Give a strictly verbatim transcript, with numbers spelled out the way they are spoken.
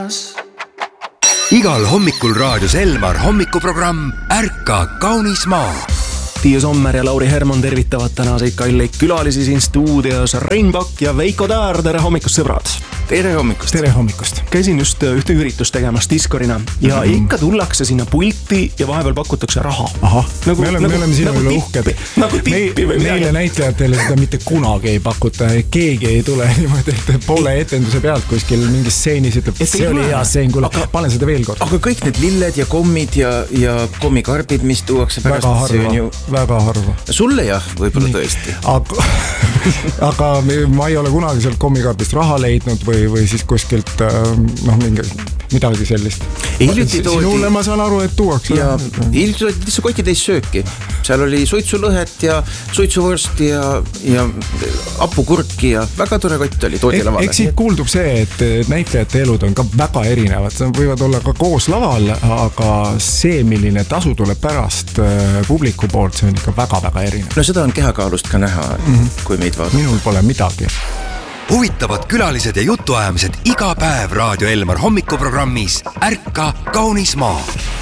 Igal hommikul raadios Elmar hommikuprogramm Ärka kaunis maa. Tiia Sommer ja Lauri Herman tervitavad tänaseid kalleid külalisi siin stuudios. Rein Pakk ja Veiko Taar, tere hommikust sõbrad. Tere hommikust. Tere hommikust. Käisin just ühte üritust tegemas Discorina ja mm-hmm. ikka tullakse sinna pulti ja vahepeal pakutakse raha. Aha, nagu, me oleme, nagu, me oleme sinu nagu üle uhked. Nagu tippi või midagi. Meile näitlejatele seda mitte kunagi ei pakuta. Keegi ei tule niimoodi, et poole etenduse pealt kuskil mingis stseenis ütleb, see oli hea stseen, kuule, panen seda veel kord. Aga kõik need lilled ja kommid ja, ja kommikarbid, mis tuuakse pärast, väga harva, ju... väga harva. Sulle jah, võib-olla nii. Tõesti. Aga, aga ma ei ole kunagi sealt kommikarbist raha leidnud või, või siis kuskilt noh, mingi, midagi sellist. Hiljuti toodi... Sinule ma saan aru, et tuuakse. Ja hiljuti toodi lihtsalt kotitäis sööki. Seal oli suitsulõhet ja suitsuvõrsti ja, ja apukurki ja väga tore kott oli toodi lavale. Eks siit kuuldub see, et näitlejate elud on ka väga erinevad. Nad võivad olla ka koos laval, aga see, milline tasu tuleb pärast publiku poolt, see on ikka väga-väga erinev. No seda on kehakaalust ka näha, mm-hmm. kui meid vaadata. Minul pole midagi. Huvitavad külalised ja jutuajamised iga päev Raadio Elmar hommikuprogrammis Ärka kaunis maa.